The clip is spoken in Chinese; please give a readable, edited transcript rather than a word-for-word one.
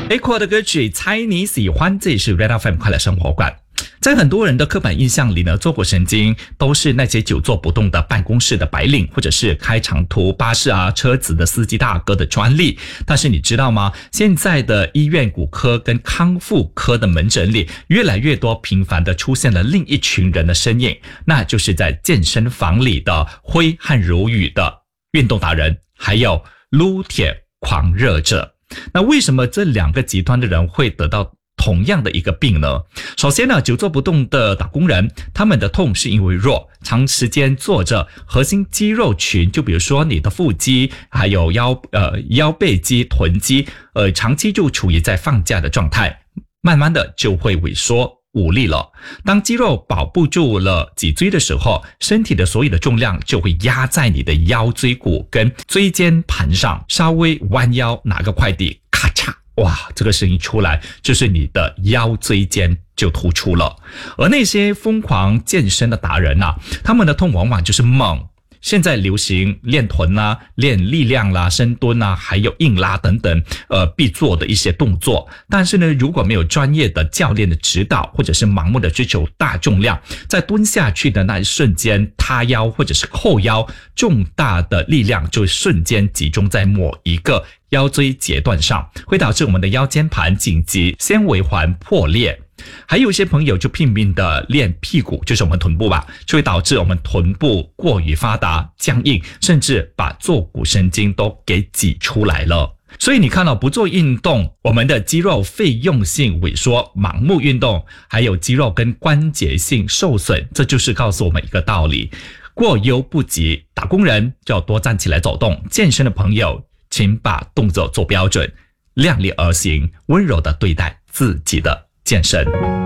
Echo 的歌曲猜你喜欢，这里是 Red FM 快乐生活馆。在很多人的刻板印象里呢，坐骨神经都是那些久坐不动的办公室的白领，或者是开长途巴士车子的司机大哥的专利。但是你知道吗？现在的医院骨科跟康复科的门诊里，越来越多频繁的出现了另一群人的身影，那就是在健身房里的挥汗如雨的运动达人，还有撸铁狂热者。那为什么这两个极端的人会得到同样的一个病呢？首先呢，久坐不动的打工人，他们的痛是因为弱，长时间坐着，核心肌肉群，就比如说你的腹肌，还有腰背肌、臀肌，长期就处于在放假的状态，慢慢的就会萎缩无力了。当肌肉保不住了脊椎的时候，身体的所有的重量就会压在你的腰椎骨跟椎间盘上，稍微弯腰拿个快递，咔嚓，哇，这个声音出来，就是你的腰椎间就突出了。而那些疯狂健身的达人他们的痛往往就是猛。现在流行练臀练力量深蹲还有硬拉等等必做的一些动作。但是呢，如果没有专业的教练的指导，或者是盲目的追求大重量，在蹲下去的那一瞬间，塌腰或者是后腰，重大的力量就瞬间集中在某一个腰椎节段上，会导致我们的腰间盘紧急纤维环破裂。还有一些朋友就拼命的练屁股，就是我们臀部就会导致我们臀部过于发达僵硬，甚至把坐骨神经都给挤出来了。所以你看到不做运动，我们的肌肉费用性萎缩，盲目运动还有肌肉跟关节性受损，这就是告诉我们一个道理，过犹不及。打工人就要多站起来走动，健身的朋友请把动作做标准，量力而行，温柔的对待自己的健身。